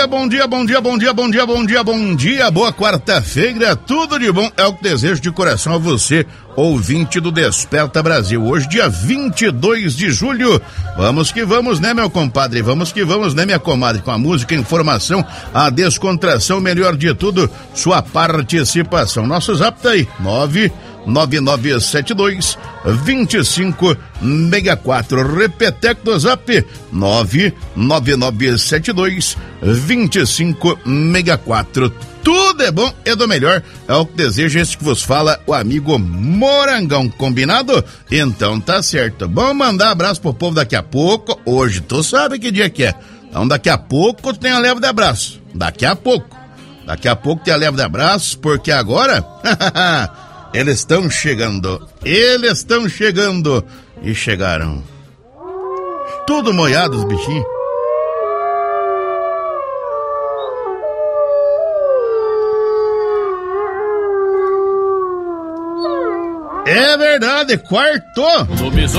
boa quarta-feira, tudo de bom, é o que desejo de coração a você, ouvinte do Desperta Brasil. Hoje, dia 22 de julho, vamos que vamos, né, meu compadre? Vamos que vamos, né, minha comadre? Com a música, a informação, a descontração, melhor de tudo, sua participação. Nosso zap tá aí, 99972-2564. Repeteco do zap, 99972-2564. Tudo é bom, é do melhor, é o que deseja esse que vos fala, o amigo Morangão, combinado? Então tá certo, vamos mandar abraço pro povo daqui a pouco, hoje tu sabe que dia que é, então daqui a pouco tem a leva de abraço, daqui a pouco tem a leva de abraço, porque agora, eles estão chegando, e chegaram, tudo molhado os bichinhos. É verdade, quarto.